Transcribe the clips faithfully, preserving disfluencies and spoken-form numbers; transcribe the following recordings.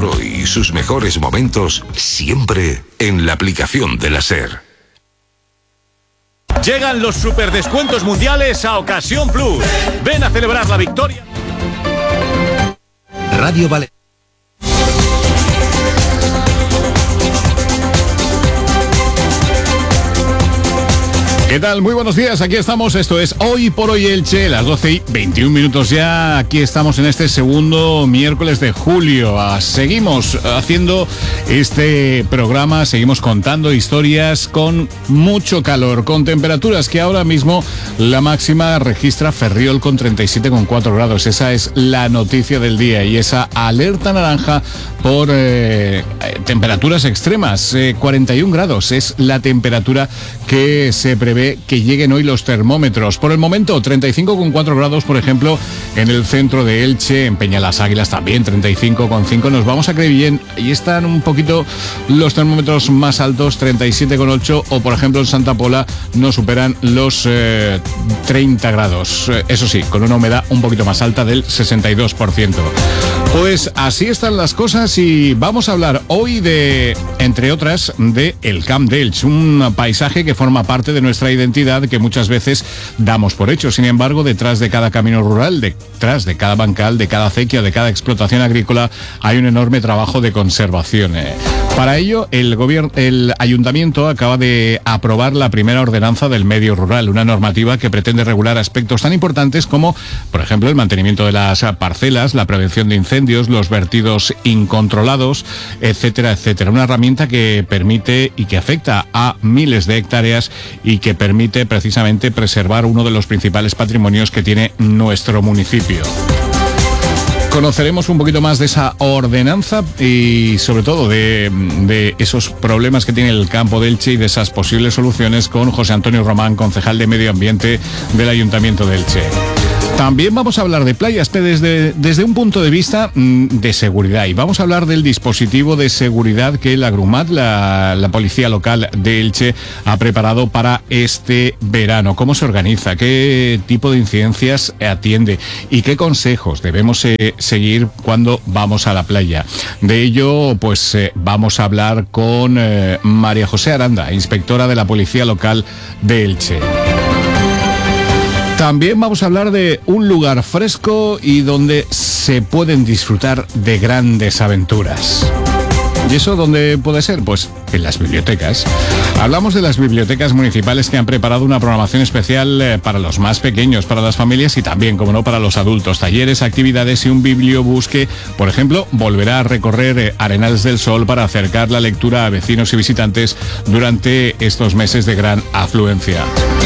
por hoy y sus mejores momentos siempre en la aplicación de la SER. Llegan los superdescuentos mundiales a Ocasión Plus. Ven a celebrar la victoria. Radio Vale. ¿Qué tal? Muy buenos días, aquí estamos, esto es Hoy por Hoy Elche, las doce y veintiún minutos ya, aquí estamos en este segundo miércoles de julio. Seguimos haciendo este programa, seguimos contando historias con mucho calor, con temperaturas que ahora mismo la máxima registra Ferriol con treinta y siete coma cuatro grados, esa es la noticia del día y esa alerta naranja por eh, temperaturas extremas, eh, cuarenta y un grados es la temperatura que se prevé que lleguen hoy los termómetros. Por el momento, treinta y cinco coma cuatro grados, por ejemplo, en el centro de Elche, en Peña Las Águilas también, treinta y cinco coma cinco. Nos vamos a Crevillent y están un poquito los termómetros más altos, treinta y siete coma ocho, o por ejemplo en Santa Pola no superan los eh, treinta grados. Eh, eso sí, con una humedad un poquito más alta del sesenta y dos por ciento. Pues así están las cosas y vamos a hablar hoy de, entre otras, de el Camp de Elche, un paisaje que forma parte de nuestra identidad que muchas veces damos por hecho. Sin embargo, detrás de cada camino rural, detrás de cada bancal, de cada acequia, de cada explotación agrícola, hay un enorme trabajo de conservación. Para ello, el gobierno, el ayuntamiento acaba de aprobar la primera ordenanza del medio rural, una normativa que pretende regular aspectos tan importantes como, por ejemplo, el mantenimiento de las parcelas, la prevención de incendios, los vertidos incontrolados, etcétera, etcétera. Una herramienta que permite y que afecta a miles de hectáreas y que permite precisamente preservar uno de los principales patrimonios que tiene nuestro municipio. Conoceremos un poquito más de esa ordenanza y sobre todo de, de esos problemas que tiene el campo de Elche y de esas posibles soluciones con José Antonio Román, concejal de Medio Ambiente del Ayuntamiento de Elche. También vamos a hablar de playas desde, desde un punto de vista de seguridad y vamos a hablar del dispositivo de seguridad que la Grumat, la, la policía local de Elche, ha preparado para este verano. ¿Cómo se organiza? ¿Qué tipo de incidencias atiende? ¿Y qué consejos debemos eh, seguir cuando vamos a la playa? De ello, pues eh, vamos a hablar con eh, María José Aranda, inspectora de la policía local de Elche. También vamos a hablar de un lugar fresco y donde se pueden disfrutar de grandes aventuras. ¿Y eso dónde puede ser? Pues en las bibliotecas. Hablamos de las bibliotecas municipales que han preparado una programación especial para los más pequeños, para las familias y también, como no, para los adultos. Talleres, actividades y un bibliobús que, por ejemplo, volverá a recorrer Arenales del Sol para acercar la lectura a vecinos y visitantes durante estos meses de gran afluencia.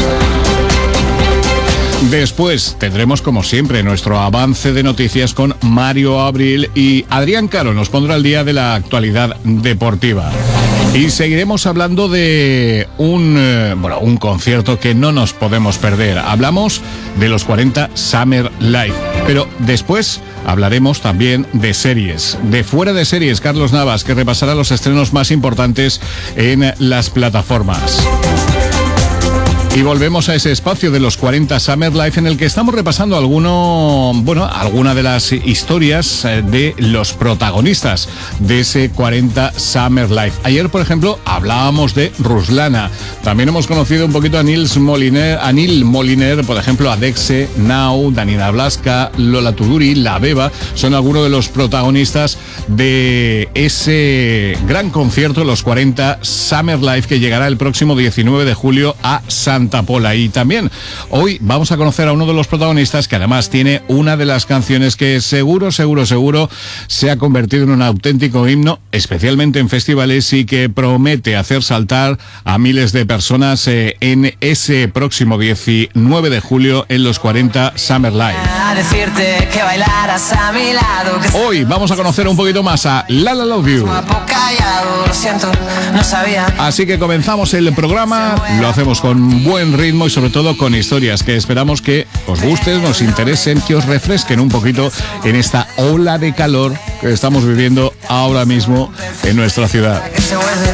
Después tendremos, como siempre, nuestro avance de noticias con Mario Abril y Adrián Caro nos pondrá al día de la actualidad deportiva. Y seguiremos hablando de un, eh, bueno, un concierto que no nos podemos perder. Hablamos de los cuarenta Summer Live, pero después hablaremos también de series. De Fuera de Series, Carlos Navas, que repasará los estrenos más importantes en las plataformas. Y volvemos a ese espacio de los cuarenta Summer Life en el que estamos repasando alguno, bueno, alguna de las historias de los protagonistas de ese cuarenta Summer Life. Ayer, por ejemplo, hablábamos de Ruslana. También hemos conocido un poquito a Nils Moliner, a Neil Moliner, por ejemplo, a Dexe, Nau, Danina Blasca, Lola Tuduri, La Beba. Son algunos de los protagonistas de ese gran concierto, los cuarenta Summer Life, que llegará el próximo diecinueve de julio a Santa Pola. Y también hoy vamos a conocer a uno de los protagonistas que además tiene una de las canciones que seguro, seguro, seguro se ha convertido en un auténtico himno, especialmente en festivales, y que promete hacer saltar a miles de personas eh, en ese próximo diecinueve de julio en los cuarenta Summer Live. Hoy vamos a conocer un poquito más a La La Love You. Así que comenzamos el programa, lo hacemos con buen ritmo y sobre todo con historias que esperamos que os gusten, nos interesen, que os refresquen un poquito en esta ola de calor que estamos viviendo ahora mismo en nuestra ciudad.